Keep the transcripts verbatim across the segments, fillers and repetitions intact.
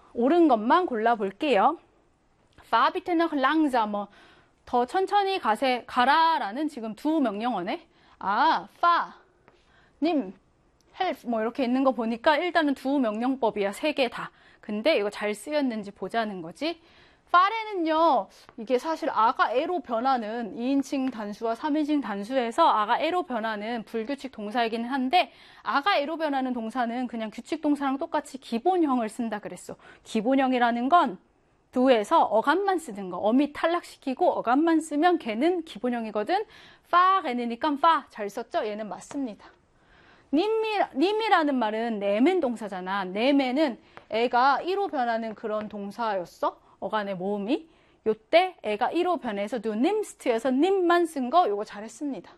옳은 것만 골라볼게요. fahr bitte noch langsamer. 더 천천히 가세, 가라라는 지금 두 명령어네. 아, fahr, 님, help 뭐 이렇게 있는 거 보니까 일단은 두 명령법이야. 세 개 다. 근데 이거 잘 쓰였는지 보자는 거지. fahr에는요, 이게 사실 아가 에로 변하는 이인칭 단수와 삼인칭 단수에서 아가 에로 변하는 불규칙 동사이긴 한데 아가 에로 변하는 동사는 그냥 규칙 동사랑 똑같이 기본형을 쓴다 그랬어. 기본형이라는 건 두에서 어감만 쓰는 거, 어미 탈락시키고 어감만 쓰면 걔는 기본형이거든. fahr에는니까 fa 잘 썼죠? 얘는 맞습니다. 님이, 님이라는 말은 내면 동사잖아. 내면은 애가 이로 변하는 그런 동사였어. 어간의 모음이. 요때 애가 이로 변해서 du nimmst에서 님만 쓴 거 요거 잘했습니다.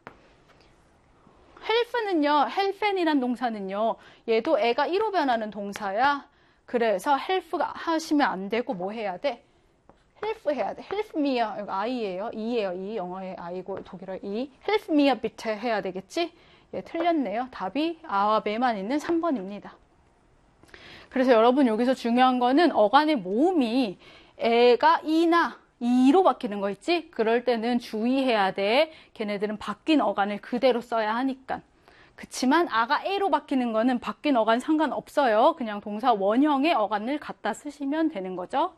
help는요. helpen이란 동사는요. 얘도 애가 이로 변하는 동사야. 그래서 help가 하시면 안 되고 뭐 해야 돼? help 해야 돼. help me요. 이거 I예요. E예요. E. 영어의 I고 독일어 E. help me a bit 해야 되겠지? 예, 틀렸네요. 답이 아와 베만 있는 삼 번입니다. 그래서 여러분 여기서 중요한 거는 어간의 모음이 애가 이나 이로 바뀌는 거 있지? 그럴 때는 주의해야 돼. 걔네들은 바뀐 어간을 그대로 써야 하니까. 그치만 아가 에로 바뀌는 거는 바뀐 어간 상관없어요. 그냥 동사 원형의 어간을 갖다 쓰시면 되는 거죠.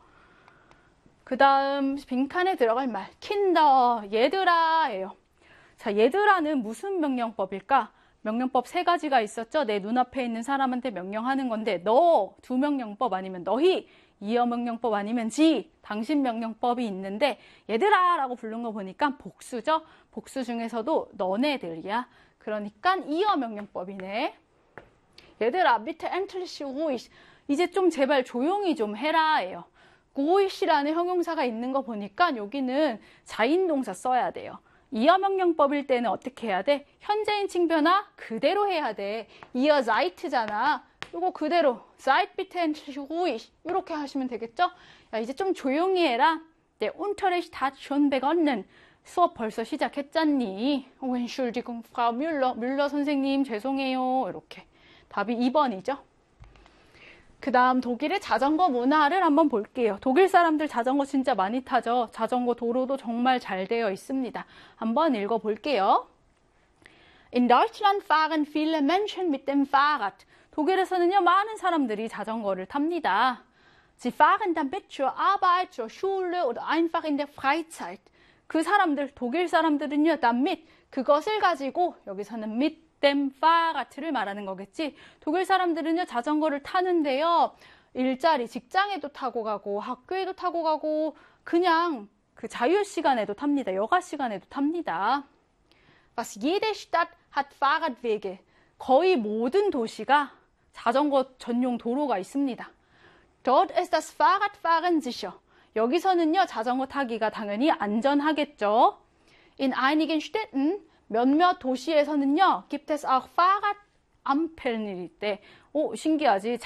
그 다음 빈칸에 들어갈 말 킨더, 얘들아 예요. 자, 얘들아는 무슨 명령법일까? 명령법 세 가지가 있었죠. 내 눈앞에 있는 사람한테 명령하는 건데 너 두 명령법 아니면 너희 이어 명령법 아니면 지 당신 명령법이 있는데 얘들아 라고 부른 거 보니까 복수죠. 복수 중에서도 너네들이야. 그러니까 이어 명령법이네. 얘들아 밑에 엔틀리시 ruhig 이제 좀 제발 조용히 좀 해라 예요. ruhig이라는 형용사가 있는 거 보니까 여기는 자인동사 써야 돼요. 이어 명령법일 때는 어떻게 해야 돼? 현재인칭 변화 그대로 해야 돼. 이어 seid잖아. 이거 그대로 seid bitte endlich ruhig 이렇게 하시면 되겠죠? 야, 이제 좀 조용히 해라. Der Unterricht hat schon begonnen. 수업 벌써 시작했잖니. Oh, Entschuldigung, Frau Müller. 뮬러 선생님 죄송해요. 이렇게. 답이 이 번이죠. 그 다음 독일의 자전거 문화를 한번 볼게요. 독일 사람들 자전거 진짜 많이 타죠. 자전거 도로도 정말 잘 되어 있습니다. 한번 읽어볼게요. In Deutschland fahren viele Menschen mit dem Fahrrad. 독일에서는요, 많은 사람들이 자전거를 탑니다. Sie fahren damit zur Arbeit, zur Schule oder einfach in der Freizeit. 그 사람들, 독일 사람들은요, damit, 그것을 가지고, 여기서는 mit dem Fahrrad를 말하는 거겠지. 독일 사람들은요, 자전거를 타는데요, 일자리, 직장에도 타고 가고, 학교에도 타고 가고, 그냥 그 자유시간에도 탑니다. 여가 시간에도 탑니다. Was jede Stadt hat Fahrradwege. 거의 모든 도시가 자전거 전용 도로가 있습니다. Dort ist das Fahrradfahren sicher. 여기서는요, 자전거 타기가 당연히 안전하겠죠. In einigen Städten, 몇몇 도시에서는요, gibt es auch Fahrradampeln 있대. 오, 신기하지?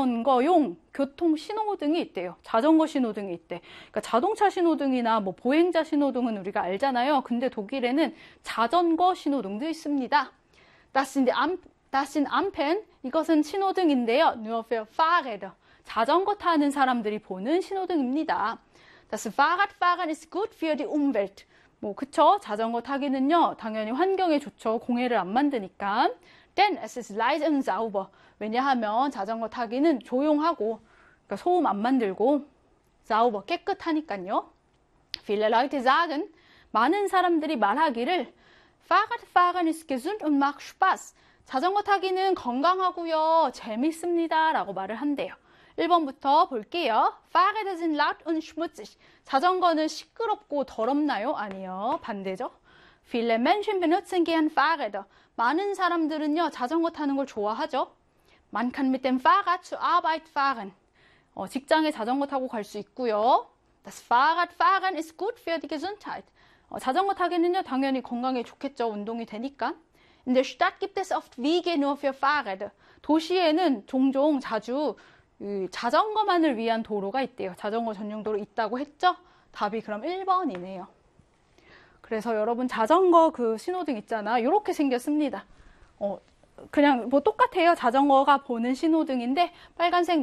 자전거용 교통 신호등이 있대요. 자전거 신호등이 있대. 그러니까 자동차 신호등이나 뭐 보행자 신호등은 우리가 알잖아요. 근데 독일에는 자전거 신호등도 있습니다. Das sind, das sind Ampeln. 이것은 신호등인데요. Nur für Fahrräder. 자전거 타는 사람들이 보는 신호등입니다. Das Fahrradfahren ist gut für die Umwelt. 뭐 그쵸? 자전거 타기는요. 당연히 환경에 좋죠. 공해를 안 만드니까. Denn es ist leise und sauber. 왜냐하면 자전거 타기는 조용하고 그러니까 소음 안 만들고 sauber 깨끗하니까요. Viele Leute sagen, 많은 사람들이 말하기를 Fahrradfahren ist gesund und macht Spaß. 자전거 타기는 건강하고요. 재밌습니다. 라고 말을 한대요. 일 번부터 볼게요. Fahrräder sind laut und schmutzig. 자전거는 시끄럽고 더럽나요? 아니요. 반대죠. Viele Menschen benutzen gern Fahrräder. 많은 사람들은요. 자전거 타는 걸 좋아하죠. Man kann mit dem Fahrrad zur Arbeit fahren. 어, 직장에 자전거 타고 갈 수 있고요. Das Fahrradfahren ist gut für die Gesundheit. 어, 자전거 타기는요. 당연히 건강에 좋겠죠. 운동이 되니까. In der Stadt gibt es oft Wege nur für Fahrräder. 도시에는 종종 자주 이 자전거만을 위한 도로가 있대요. 자전거 전용 도로 있다고 했죠? 답이 그럼 일 번이네요. 그래서 여러분 자전거 그 신호등 있잖아. 이렇게 생겼습니다. 어, 그냥 뭐 똑같아요. 자전거가 보는 신호등인데 빨간색